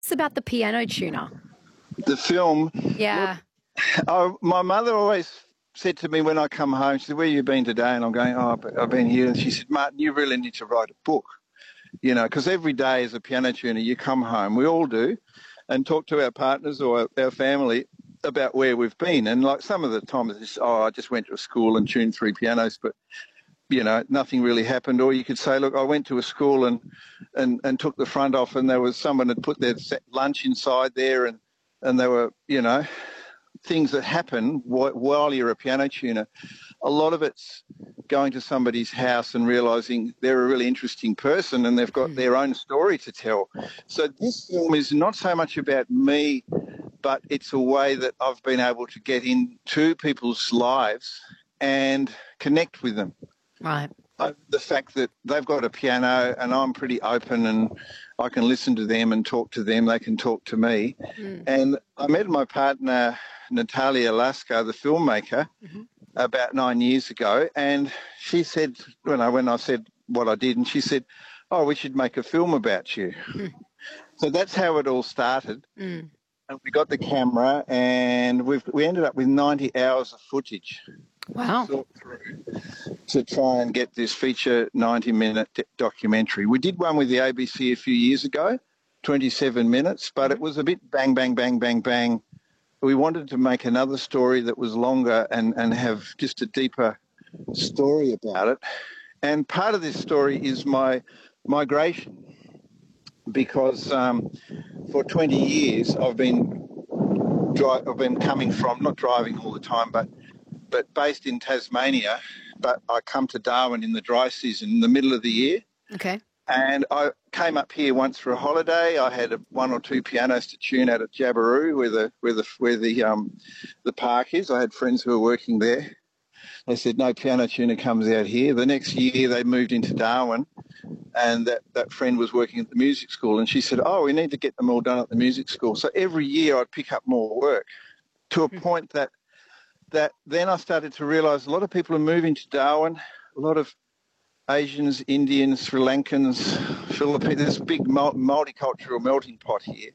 It's about the piano tuner. The film. Yeah. Look, my mother always said to me when I come home, she said, "Where you been today?" And I'm going, "Oh, I've been here." And she said, "Martin, you really need to write a book." You know, because every day as a piano tuner, you come home, we all do, and talk to our partners or our family about where we've been. And like some of the times, it's, "Oh, I just went to a school and tuned 3 pianos," but you know, nothing really happened. Or you could say, "Look, I went to a school and took the front off, and there was someone had put their lunch inside there, and there were, you know, things that happen while you're a piano tuner." A lot of it's going to somebody's house and realising they're a really interesting person and they've got their own story to tell. So this film is not so much about me, but it's a way that I've been able to get into people's lives and connect with them. Right. The fact that they've got a piano and I'm pretty open and I can listen to them and talk to them, they can talk to me. And I met my partner, Natalia Laska, the filmmaker, about 9 years ago, and she said, when I said what I did, and she said, "Oh, we should make a film about you." So that's how it all started. And we got the camera, and we ended up with 90 hours of footage. Wow. To try and get this feature 90-minute documentary. We did one with the ABC a few years ago, 27 minutes, but it was a bit bang, bang, bang, bang, bang. We wanted to make another story that was longer and have just a deeper story about it. And part of this story is my migration, because for 20 years I've been coming from, not driving all the time, but based in Tasmania, but I come to Darwin in the dry season in the middle of the year. Okay. And I came up here once for a holiday. I had 1 or 2 pianos to tune out at Jabiru, where the park is. I had friends who were working there. They said, "No piano tuner comes out here." The next year they moved into Darwin, and that friend was working at the music school, and she said, "Oh, we need to get them all done at the music school." So every year I'd pick up more work, to a point that then I started to realise a lot of people are moving to Darwin, a lot of Asians, Indians, Sri Lankans, Filipinos, this big multicultural melting pot here.